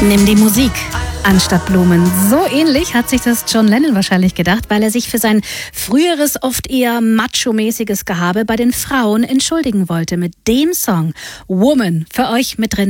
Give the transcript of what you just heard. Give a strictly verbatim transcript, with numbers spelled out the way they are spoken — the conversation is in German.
Nimm die Musik anstatt Blumen. So ähnlich hat sich das John Lennon wahrscheinlich gedacht, weil er sich für sein früheres, oft eher macho-mäßiges Gehabe bei den Frauen entschuldigen wollte mit dem Song Woman für euch mit drin.